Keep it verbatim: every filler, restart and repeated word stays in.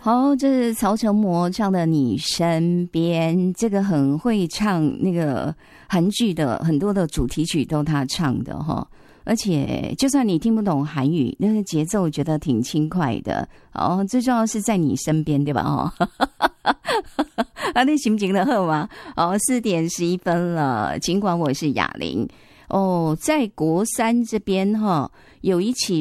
好，这是曹承模唱的《你身边》，这个很会唱那个韩剧的很多的主题曲都他唱的哈，而且就算你听不懂韩语，那个节奏觉得挺轻快的哦。最重要是在你身边，对吧？哦，啊，那心情的好吗？哦，四点十一分了，尽管我是哑铃哦，在国三这边哈有一起。